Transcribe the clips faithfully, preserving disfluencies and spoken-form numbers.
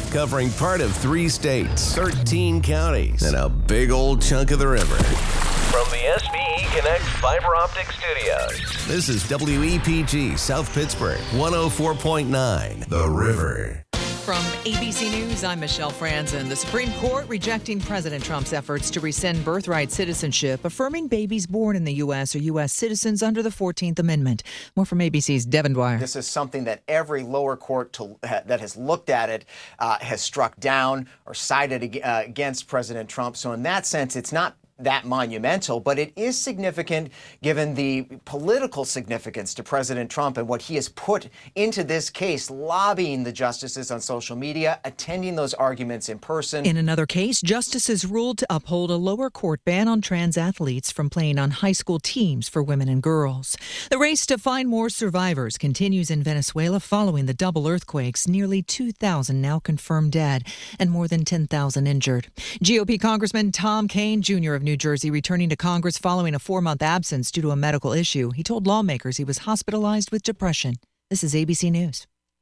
covering part of three states, thirteen counties, and a big old chunk of the river. From the S V E Connect Fiber Optic Studios, this is W E P G South Pittsburgh, one oh four point nine, The River. From A B C News, I'm Michelle Franzen. The Supreme Court rejecting President Trump's efforts to rescind birthright citizenship, affirming babies born in the U S are U S citizens under the fourteenth Amendment. More from A B C's Devin Dwyer. This is something that every lower court to, uh, that has looked at it uh, has struck down or sided uh, against President Trump. So in that sense, it's not that monumental, but it is significant given the political significance to President Trump and what he has put into this case, lobbying the justices on social media, attending those arguments in person. In another case, justices ruled to uphold a lower court ban on trans athletes from playing on high school teams for women and girls. The race to find more survivors continues in Venezuela following the double earthquakes, nearly two thousand now confirmed dead and more than ten thousand injured. G O P Congressman Tom Kean, Junior of New Jersey, returning to Congress following a four-month absence due to a medical issue. He told lawmakers he was hospitalized with depression. This is A B C News.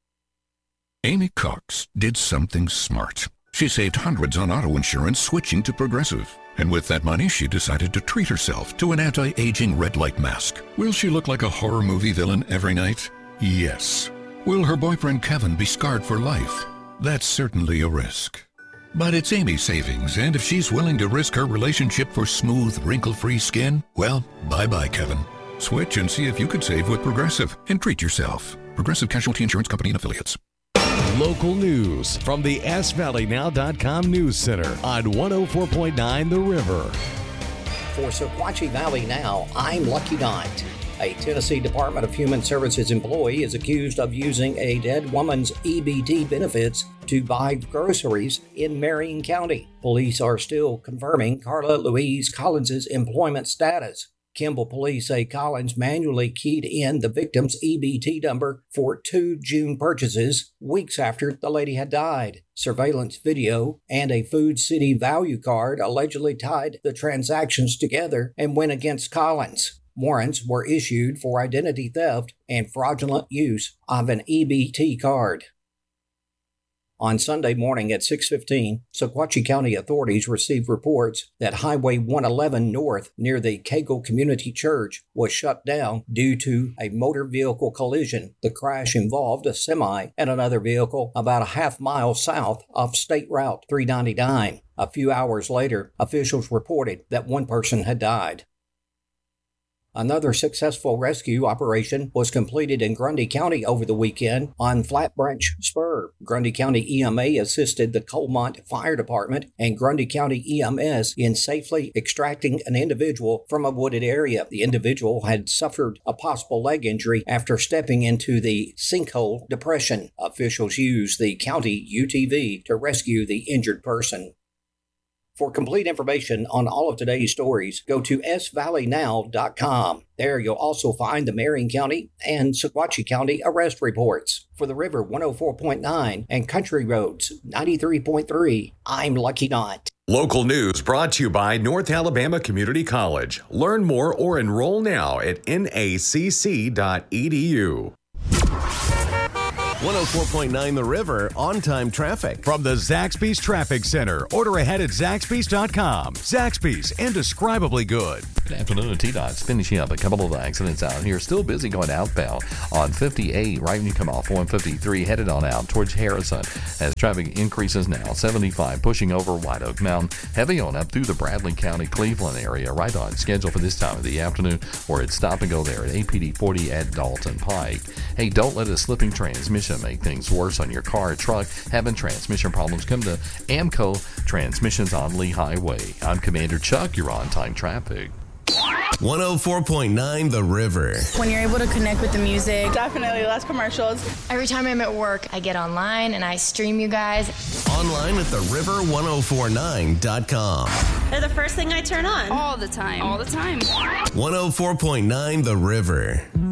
Amy Cox did something smart. She saved hundreds on auto insurance switching to Progressive. And with that money, she decided to treat herself to an anti-aging red light mask. Will she look like a horror movie villain every night? Yes. Will her boyfriend Kevin be scarred for life? That's certainly a risk. But it's Amy's savings, and if she's willing to risk her relationship for smooth, wrinkle-free skin, well, bye-bye, Kevin. Switch and see if you could save with Progressive and treat yourself. Progressive Casualty Insurance Company and Affiliates. Local news from the S Valley Now dot com News Center on one oh four point nine The River. For Sequatchie Valley Now, I'm Lucky Knight. A Tennessee Department of Human Services employee is accused of using a dead woman's E B T benefits to buy groceries in Marion County. Police are still confirming Carla Louise Collins' employment status. Kimball police say Collins manually keyed in the victim's E B T number for two June purchases weeks after the lady had died. Surveillance video and a Food City value card allegedly tied the transactions together and went against Collins. Warrants were issued for identity theft and fraudulent use of an E B T card. On Sunday morning at six fifteen, Sequatchie County authorities received reports that Highway one eleven North near the Cagle Community Church was shut down due to a motor vehicle collision. The crash involved a semi and another vehicle about a half mile south of State Route three ninety-nine. A few hours later, officials reported that one person had died. Another successful rescue operation was completed in Grundy County over the weekend on Flat Branch Spur. Grundy County E M A assisted the Colmont Fire Department and Grundy County E M S in safely extracting an individual from a wooded area. The individual had suffered a possible leg injury after stepping into the sinkhole depression. Officials used the county U T V to rescue the injured person. For complete information on all of today's stories, go to S Valley Now dot com. There you'll also find the Marion County and Sequatchie County arrest reports. For the River one oh four point nine and Country Roads ninety-three point three, I'm Lucky Knight. Local news brought to you by North Alabama Community College. Learn more or enroll now at N A C C dot E D U. one oh four point nine The River, on-time traffic. From the Zaxby's Traffic Center. Order ahead at Zaxby's dot com. Zaxby's, indescribably good. Good afternoon. T DOT's finishing up a couple of accidents out here. Still busy going outbound on fifty-eight, right when you come off one fifty-three, headed on out towards Harrison. As traffic increases now, seventy-five pushing over White Oak Mountain. Heavy on up through the Bradley County, Cleveland area, right on schedule for this time of the afternoon, where it's stop and go there at A P D forty at Dalton Pike. Hey, don't let a slipping transmission make things worse on your car or truck. Having transmission problems, come to Amco Transmissions on Lee Highway. I'm Commander Chuck. You're on time traffic. one oh four point nine The River. When you're able to connect with the music. Definitely less commercials. Every time I'm at work, I get online and I stream you guys. Online at the river ten forty-nine dot com. They're the first thing I turn on. All the time. All the time. one oh four point nine The River.